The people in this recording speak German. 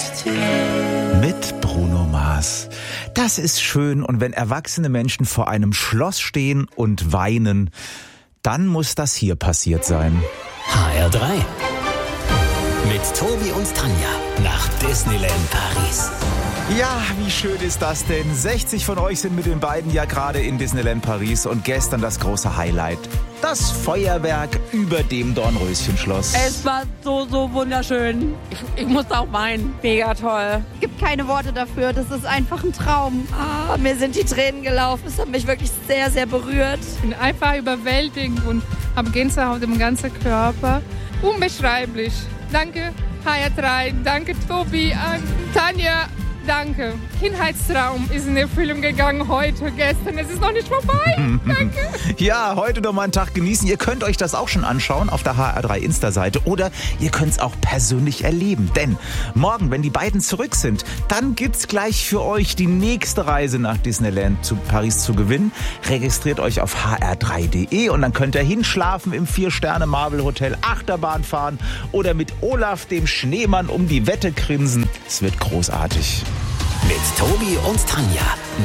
Mit Bruno Mars. Das ist schön, und wenn erwachsene Menschen vor einem Schloss stehen und weinen, dann muss das hier passiert sein. HR3 mit Tobi und Tanja nach Disneyland Paris. Ja, wie schön ist das denn? 60 von euch sind mit den beiden ja gerade in Disneyland Paris, und gestern das große Highlight: das Feuerwerk über dem Dornröschenschloss. Es war so wunderschön. Ich musste auch weinen. Mega toll. Es gibt keine Worte dafür. Das ist einfach ein Traum. Mir sind die Tränen gelaufen. Es hat mich wirklich sehr, sehr berührt. Ich bin einfach überwältigend und habe Gänsehaut im ganzen Körper. Unbeschreiblich. Danke HR3, danke Tobi, Tanja. Danke. Kindheitstraum ist in Erfüllung gegangen heute, gestern. Es ist noch nicht vorbei. Danke. Ja, heute noch mal einen Tag genießen. Ihr könnt euch das auch schon anschauen auf der HR3 Insta-Seite, oder ihr könnt es auch persönlich erleben. Denn morgen, wenn die beiden zurück sind, dann gibt's gleich für euch die nächste Reise nach Disneyland zu Paris zu gewinnen. Registriert euch auf hr3.de und dann könnt ihr hinschlafen im 4-Sterne-Marvel-Hotel, Achterbahn fahren oder mit Olaf, dem Schneemann, um die Wette grinsen. Es wird großartig. Mit Tobi und Tanja.